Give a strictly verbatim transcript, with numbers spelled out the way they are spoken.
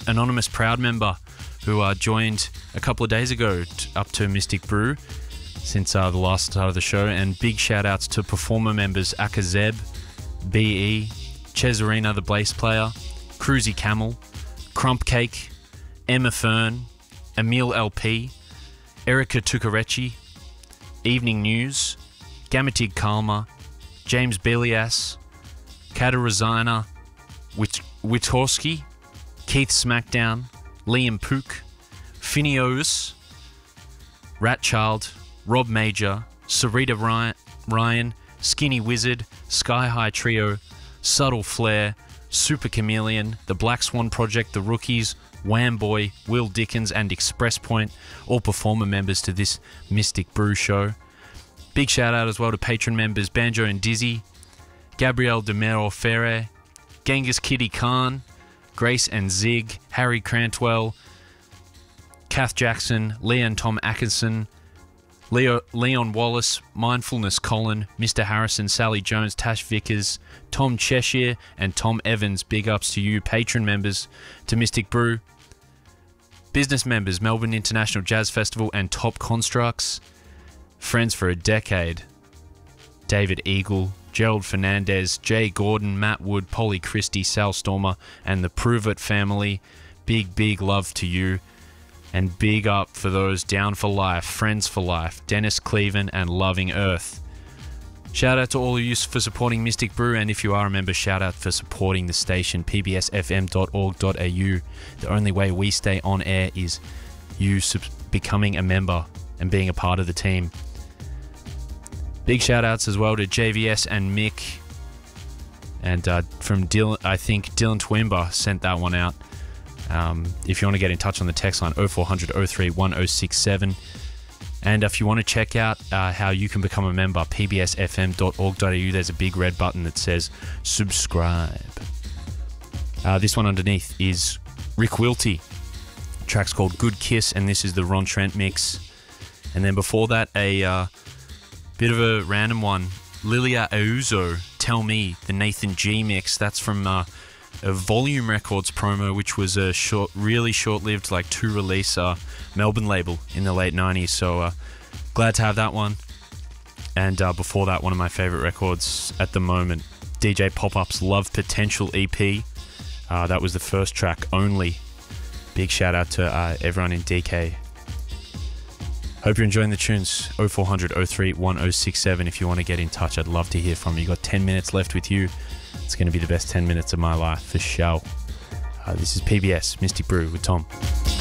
anonymous proud member who uh, joined a couple of days ago t- up to Mystic Brew since uh, the last start of the show. And big shout outs to performer members Akazeb, B E, Cesarina, the bass player, Cruzy Camel, Crump Cake, Emma Fern, Emil L P, Erica Tukarechi, Evening News, Gamatig Kalma, James Belias, Katarazina, Wit- Witorski, Keith Smackdown, Liam Pook, Phineos, Ratchild, Rob Major, Sarita Ryan, Ryan, Skinny Wizard, Sky High Trio, Subtle Flare, Super Chameleon, The Black Swan Project, The Rookies, Wham Boy, Will Dickens and Express Point, all performer members to this Mystic Brew show. Big shout out as well to patron members Banjo and Dizzy, Gabrielle de Mero Ferre, Genghis Kitty Khan, Grace and Zig, Harry Crantwell, Kath Jackson, Leon Tom Atkinson, Leo, Leon Wallace, Mindfulness Colin, Mister Harrison, Sally Jones, Tash Vickers, Tom Cheshire, and Tom Evans. Big ups to you, patron members to Mystic Brew. Business members, Melbourne International Jazz Festival and Top Constructs. Friends for a decade, David Eagle, Gerald Fernandez, Jay Gordon, Matt Wood, Polly Christie, Sal Stormer, and the Prove It family. Big, big love to you. And big up for those Down for Life, Friends for Life, Dennis Cleven, and Loving Earth. Shout out to all of you for supporting Mystic Brew, and if you are a member, shout out for supporting the station, p b s f m dot org dot a u. The only way we stay on air is you sub- becoming a member and being a part of the team. Big shout outs as well to J V S and Mick, and uh, from Dylan, I think Dylan Twimber sent that one out. Um, if you want to get in touch on the text line oh four hundred oh three one oh six seven. And if you want to check out uh, how you can become a member, p b s f m dot org dot a u, there's a big red button that says subscribe. Uh, this one underneath is Rick Wilty. The track's called Good Kiss, and this is the Ron Trent mix. And then before that, a uh, bit of a random one, Lilia Auzo, Tell Me, the Nathan G mix. That's from uh, a Volume Records promo, which was a short, really short-lived, like two-release uh, Melbourne label in the late nineties. So uh, glad to have that one. And uh, before that, one of my favourite records at the moment, D J Pop-Up's Love Potential E P. Uh, that was the first track only. Big shout out to uh, everyone in D K. Hope you're enjoying the tunes. oh four hundred oh three one oh six seven if you want to get in touch. I'd love to hear from you. You've got ten minutes left with you. It's going to be the best ten minutes of my life for sure. Uh, this is P B S Mystic Brew with Tom.